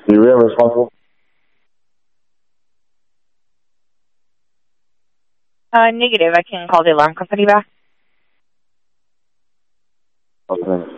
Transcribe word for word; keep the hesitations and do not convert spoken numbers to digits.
You really responsible? Uh, negative. I can call the alarm company back. Okay.